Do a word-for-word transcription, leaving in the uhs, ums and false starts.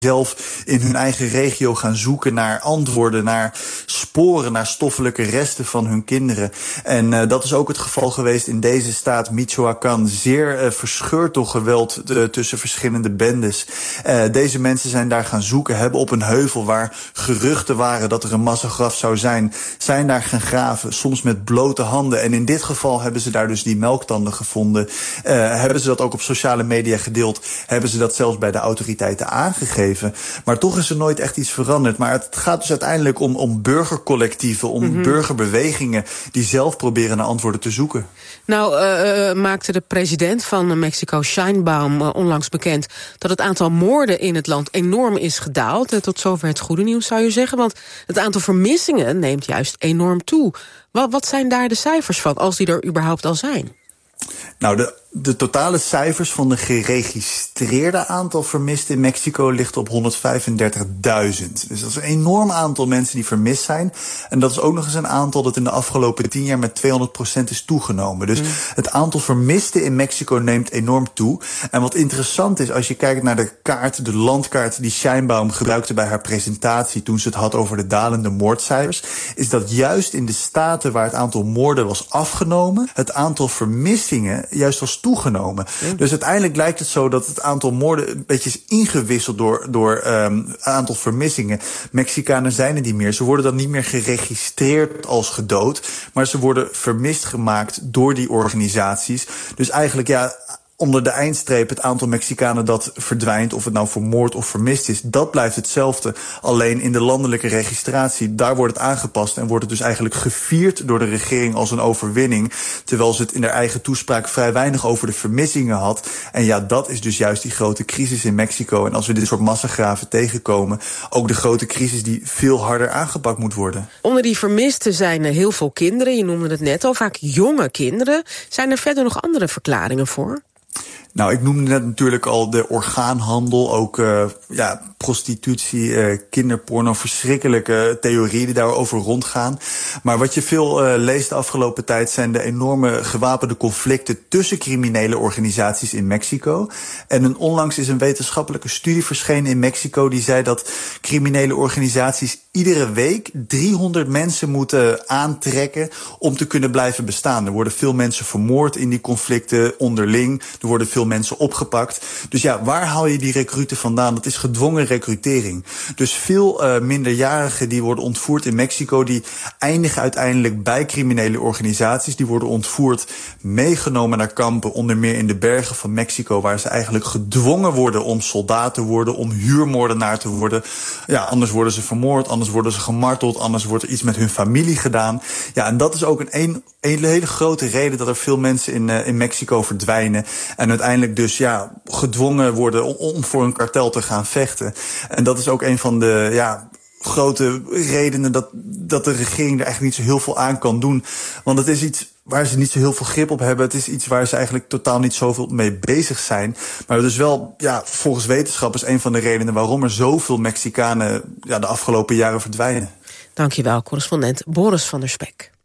zelf in hun eigen regio gaan zoeken naar antwoorden, naar sporen, naar stoffelijke resten van hun kinderen. En uh, dat is ook het geval geweest in deze staat Michoacán. Zeer uh, verscheurd door geweld uh, tussen verschillende bendes. Uh, deze mensen zijn daar gaan zoeken, hebben op een heuvel waar geruchten waren dat er een massagraf zou zijn, zijn daar gaan graven, soms met blote handen. En in dit geval hebben ze daar dus die melktanden gevonden. Uh, hebben ze dat ook op sociale media gedeeld, hebben ze dat zelfs bij de autoriteiten aangegeven. Maar toch is er nooit echt iets veranderd. Maar het gaat dus uiteindelijk om, om burgercollectieven, om mm-hmm. burgerbewegingen die zelf proberen naar antwoorden te zoeken. Nou uh, maakte de president van Mexico, Sheinbaum, uh, onlangs bekend dat het aantal moorden in het land enorm is gedaald. Uh, tot zover het goede nieuws, zou je zeggen. Want het aantal vermissingen neemt juist enorm toe. Wat, wat zijn daar de cijfers van, als die er überhaupt al zijn? Nou, de, de totale cijfers van de geregistreerde aantal vermisten in Mexico ligt op honderdvijfendertigduizend. Dus dat is een enorm aantal mensen die vermist zijn. En dat is ook nog eens een aantal dat in de afgelopen tien jaar met tweehonderd procent is toegenomen. Dus mm. het aantal vermisten in Mexico neemt enorm toe. En wat interessant is, als je kijkt naar de kaart, de landkaart die Sheinbaum gebruikte bij haar presentatie toen ze het had over de dalende moordcijfers, is dat juist in de staten waar het aantal moorden was afgenomen, het aantal vermissingen juist was toegenomen. Ja. Dus uiteindelijk lijkt het zo dat het aantal moorden een beetje is ingewisseld door, door um, het aantal vermissingen. Mexicanen zijn er niet meer. Ze worden dan niet meer geregistreerd als gedood, maar ze worden vermist gemaakt door die organisaties. Dus eigenlijk, ja, onder de eindstreep het aantal Mexicanen dat verdwijnt, of het nou vermoord of vermist is, dat blijft hetzelfde. Alleen in de landelijke registratie, daar wordt het aangepast en wordt het dus eigenlijk gevierd door de regering als een overwinning, terwijl ze het in haar eigen toespraak vrij weinig over de vermissingen had. En ja, dat is dus juist die grote crisis in Mexico. En als we dit soort massagraven tegenkomen, ook de grote crisis die veel harder aangepakt moet worden. Onder die vermisten zijn er heel veel kinderen, je noemde het net al, vaak jonge kinderen. Zijn er verder nog andere verklaringen voor? Nou, ik noemde net natuurlijk al de orgaanhandel, ook uh, ja, prostitutie, uh, kinderporno, verschrikkelijke theorieën die daarover rondgaan. Maar wat je veel uh, leest de afgelopen tijd zijn de enorme gewapende conflicten tussen criminele organisaties in Mexico. En een, onlangs is een wetenschappelijke studie verschenen in Mexico die zei dat criminele organisaties iedere week driehonderd mensen moeten aantrekken om te kunnen blijven bestaan. Er worden veel mensen vermoord in die conflicten onderling. Er worden veel mensen opgepakt. Dus ja, waar haal je die recruten vandaan? Dat is gedwongen recrutering. Dus veel uh, minderjarigen die worden ontvoerd in Mexico, die eindigen uiteindelijk bij criminele organisaties. Die worden ontvoerd, meegenomen naar kampen, onder meer in de bergen van Mexico, waar ze eigenlijk gedwongen worden om soldaat te worden, om huurmoordenaar te worden. Ja, anders worden ze vermoord, anders worden ze gemarteld, anders wordt er iets met hun familie gedaan. Ja, en dat is ook een, een, een hele grote reden dat er veel mensen in, uh, in Mexico verdwijnen en uiteindelijk dus ja, gedwongen worden om, om voor een kartel te gaan vechten. En dat is ook een van de ja, grote redenen dat, dat de regering er eigenlijk niet zo heel veel aan kan doen. Want het is iets waar ze niet zo heel veel grip op hebben. Het is iets waar ze eigenlijk totaal niet zoveel mee bezig zijn. Maar dus wel, ja, volgens wetenschappers een van de redenen waarom er zoveel Mexicanen ja, de afgelopen jaren verdwijnen. Dankjewel, correspondent Boris van der Spek.